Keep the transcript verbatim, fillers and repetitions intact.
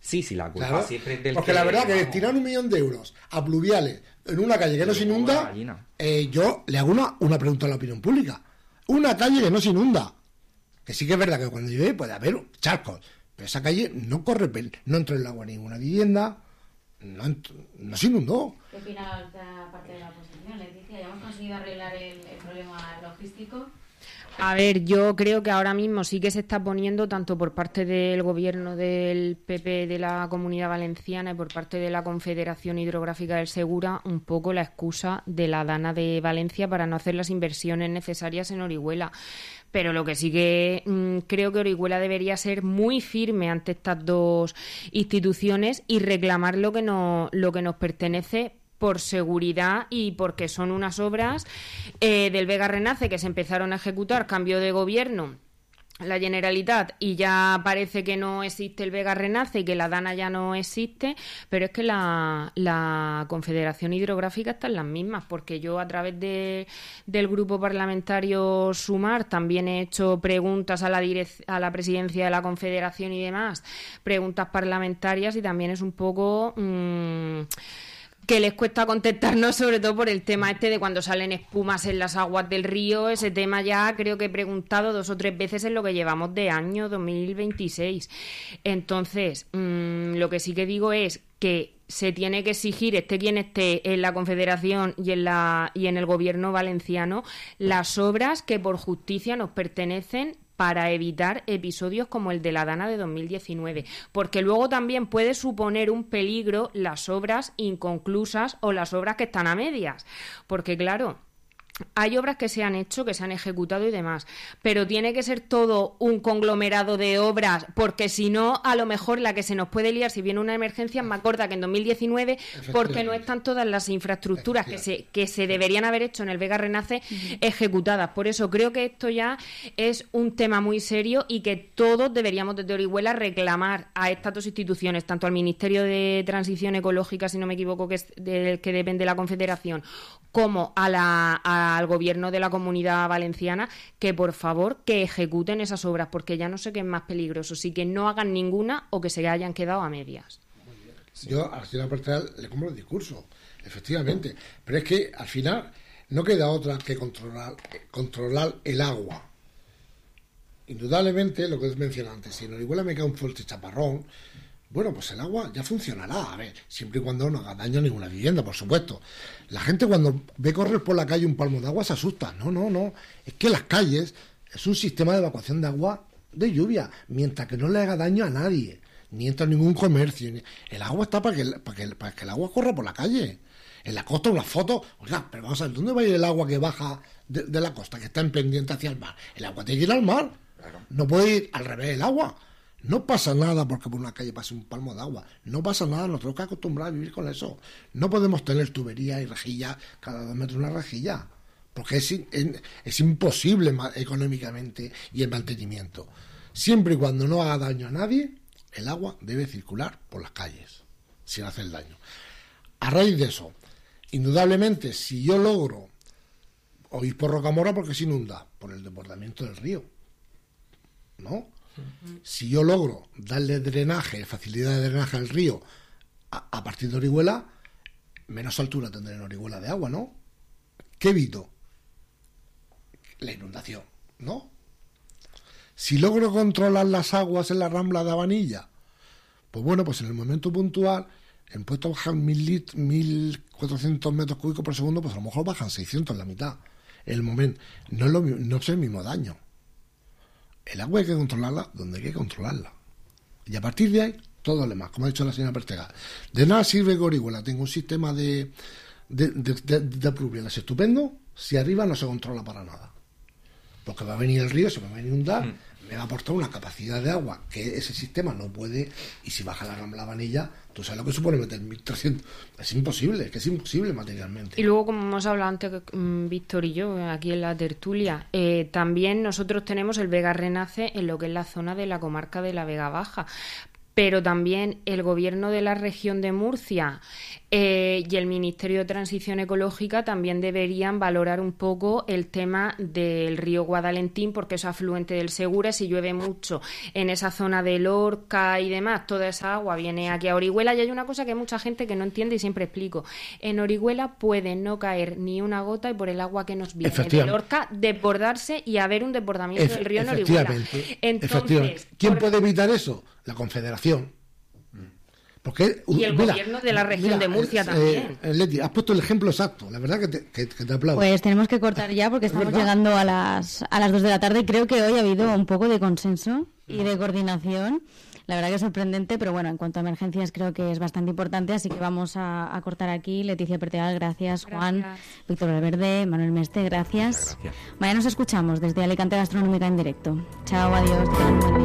Sí, sí, la culpa Claro, siempre es del porque que, la verdad que vamos, destinar un millón de euros a pluviales en una calle que no se inunda, eh, yo le hago una, una pregunta a la opinión pública. Una calle que no se inunda. Que sí que es verdad que cuando llueve puede haber charcos, pero esa calle no corre, no entra el agua en ninguna vivienda, no, no se inundó. ¿Qué opina la otra parte de la oposición? Leticia, ¿ya hemos conseguido arreglar el, el problema logístico? A ver, yo creo que ahora mismo sí que se está poniendo, tanto por parte del gobierno del P P de la Comunidad Valenciana y por parte de la Confederación Hidrográfica del Segura, un poco la excusa de la Dana de Valencia para no hacer las inversiones necesarias en Orihuela. Pero lo que sí que mmm, creo que Orihuela debería ser muy firme ante estas dos instituciones y reclamar lo que, no, lo que nos pertenece por seguridad y porque son unas obras eh, del Vega Renace que se empezaron a ejecutar, cambio de gobierno, la Generalitat, y ya parece que no existe el Vega Renace y que la Dana ya no existe, pero es que la, la Confederación Hidrográfica está en las mismas, porque yo a través de, del grupo parlamentario Sumar también he hecho preguntas a la, direc- a la presidencia de la Confederación y demás, preguntas parlamentarias, y también es un poco... Mmm, que les cuesta contestarnos, sobre todo por el tema este de cuando salen espumas en las aguas del río. Ese tema ya creo que he preguntado dos o tres veces en lo que llevamos de año dos mil veintiséis. Entonces, mmm, lo que sí que digo es que se tiene que exigir, esté quien esté en la Confederación y en la y en el gobierno valenciano, las obras que por justicia nos pertenecen, para evitar episodios como el de la Dana de dos mil diecinueve, porque luego también puede suponer un peligro las obras inconclusas o las obras que están a medias, porque claro, hay obras que se han hecho, que se han ejecutado y demás, pero tiene que ser todo un conglomerado de obras, porque si no, a lo mejor la que se nos puede liar si viene una emergencia es más corta que en dos mil diecinueve, porque no están todas las infraestructuras que se, que se deberían haber hecho en el Vega Renace ejecutadas. Por eso creo que esto ya es un tema muy serio y que todos deberíamos desde Orihuela reclamar a estas dos instituciones, tanto al Ministerio de Transición Ecológica, si no me equivoco, que es del que depende de la Confederación, como a la a al gobierno de la Comunidad Valenciana, que por favor que ejecuten esas obras, porque ya no sé qué es más peligroso, si que no hagan ninguna o que se hayan quedado a medias. Yo a la señora Portal le compro el discurso, efectivamente, pero es que al final no queda otra que controlar controlar el agua. Indudablemente, lo que os mencioné antes, si en Orihuela me cae un fuerte chaparrón, bueno, pues el agua ya funcionará, a ver, siempre y cuando no haga daño a ninguna vivienda, por supuesto. La gente cuando ve correr por la calle un palmo de agua se asusta. No, no, no. Es que las calles es un sistema de evacuación de agua de lluvia, mientras que no le haga daño a nadie, ni entra ningún comercio. Ni... El agua está para que, para, que, para que el agua corra por la calle. En la costa, una foto, oiga, pero vamos a ver, ¿dónde va a ir el agua que baja de, de la costa, que está en pendiente hacia el mar? El agua tiene que ir al mar. Claro. No puede ir al revés el agua. No pasa nada porque por una calle pase un palmo de agua. No pasa nada, nos tenemos que acostumbrar a vivir con eso. No podemos tener tuberías y rejillas cada dos metros una rejilla, porque es, es, es imposible económicamente y el mantenimiento. Siempre y cuando no haga daño a nadie, el agua debe circular por las calles, sin hacer daño. A raíz de eso, indudablemente, si yo logro, oír por Rocamora porque se inunda, por el desbordamiento del río, ¿no? Si yo logro darle drenaje, facilidad de drenaje al río a, a partir de Orihuela, menos altura tendré en Orihuela de agua, ¿no? ¿Qué evito? La inundación, ¿no? Si logro controlar las aguas en la Rambla de Habanilla, pues bueno, pues en el momento puntual, en puesto a bajar mil cuatrocientos metros cúbicos por segundo, pues a lo mejor bajan seiscientos, la mitad. En el momento, no es, lo, no es el mismo daño. El agua hay que controlarla donde hay que controlarla. Y a partir de ahí, todo lo demás, como ha dicho la señora Pertega. De nada sirve que Orihuela tenga un sistema de, de, de, de, de pluviales estupendo si arriba no se controla para nada. Porque va a venir el río, se me va a inundar, mm. me va a aportar una capacidad de agua que ese sistema no puede, y si baja la Rambla Vanilla, tú sabes lo que supone meter mil trescientos. Es imposible, es que es imposible materialmente. Y luego, como hemos hablado antes, Víctor y yo, aquí en la tertulia, eh, también nosotros tenemos el Vega Renace en lo que es la zona de la comarca de la Vega Baja. Pero también el gobierno de la región de Murcia Eh, y el Ministerio de Transición Ecológica también deberían valorar un poco el tema del río Guadalentín, porque es afluente del Segura. Si llueve mucho en esa zona de Lorca y demás, toda esa agua viene aquí a Orihuela. Y hay una cosa que hay mucha gente que no entiende y siempre explico. En Orihuela puede no caer ni una gota y por el agua que nos viene de Lorca desbordarse y haber un desbordamiento Efe- del río en Orihuela. efectivamente, Entonces, efectivamente. ¿Quién por- puede evitar eso? La Confederación. Porque, Y el mira, gobierno de la región mira, de Murcia eh, también. eh, Leti, has puesto el ejemplo exacto. La verdad que te, que, que te aplaudo. Pues tenemos que cortar ya porque estamos verdad. llegando a las a las dos de la tarde. Creo que hoy ha habido un poco de consenso y de coordinación. La verdad que es sorprendente, pero bueno, en cuanto a emergencias creo que es bastante importante, así que vamos a, a cortar aquí. Leticia Pertegal, gracias. Juan, Gracias. Víctor Valverde, Manuel Meste, gracias. Gracias. Mañana nos escuchamos desde Alicante Gastronómica en directo. Chao, adiós. que tengan un buen día.